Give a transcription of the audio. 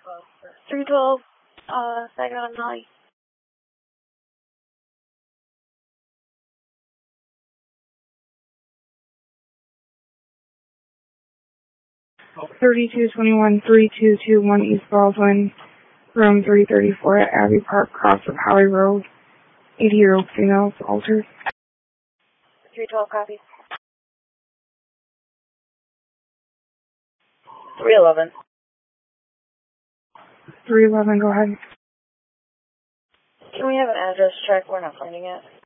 312, Saginaw Valley. 3221-3221 East Baldwin, room 334 at Abbey Park, cross of Howie Road. 80-year-old female altered. 312 copy. 311. 311, go ahead. Can we have an address check? We're not finding it.